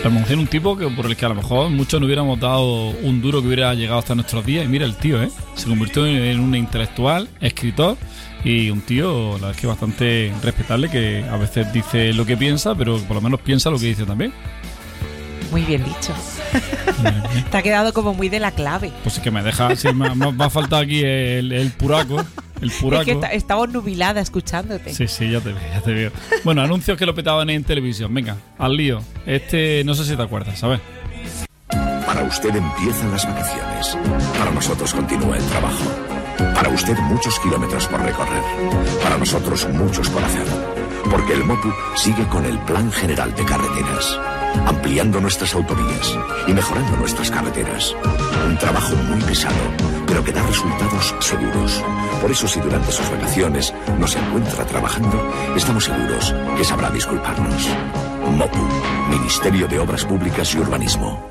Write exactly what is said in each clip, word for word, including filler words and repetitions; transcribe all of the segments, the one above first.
Ramoncín, un tipo que por el que a lo mejor muchos no hubiéramos dado un duro que hubiera llegado hasta nuestros días. Y mira el tío, ¿eh? Se convirtió en un intelectual, escritor y un tío, la verdad es que bastante respetable, que a veces dice lo que piensa, pero por lo menos piensa lo que dice también. Muy bien dicho. Te ha quedado como muy de la clave. Pues es que me deja, sí, me, me va a faltar aquí el, el puraco. El puraco. Es que está, estamos nubilada escuchándote. Sí, sí, ya te veo, ya te veo. Bueno, anuncios que lo petaban en televisión. Venga, al lío. Este, no sé si te acuerdas, ¿sabes? Para usted empiezan las vacaciones. Para nosotros continúa el trabajo. Para usted muchos kilómetros por recorrer. Para nosotros muchos por hacer. Porque el MOPU sigue con el Plan General de Carreteras, ampliando nuestras autovías y mejorando nuestras carreteras. Un trabajo muy pesado, pero que da resultados seguros. Por eso, si durante sus vacaciones nos encuentra trabajando, estamos seguros que sabrá disculparnos. MOPU, Ministerio de Obras Públicas y Urbanismo.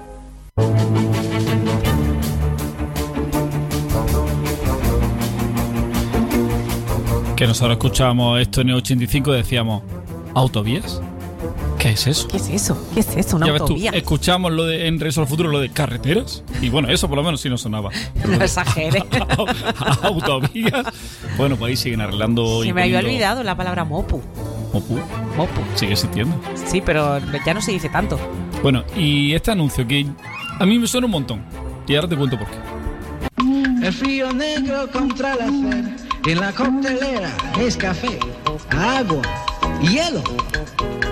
Que nosotros escuchábamos esto en el ochenta y cinco, decíamos, ¿autovías? ¿Qué es eso? ¿Qué es eso? ¿Qué es eso? Una ya autovía. Ves tú, escuchamos lo de en Regreso al Futuro, lo de carreteras. Y bueno, eso por lo menos sí nos sonaba. No exageres. Autovías. Bueno, pues ahí siguen arreglando. Se me había olvidado la palabra mopu. Mopu. Mopu. Sigue existiendo. Sí, pero ya no se dice tanto. Bueno, y este anuncio que a mí me suena un montón. Y ahora te cuento por qué. El frío negro contra la sed. En la coctelera es café, agua, hielo.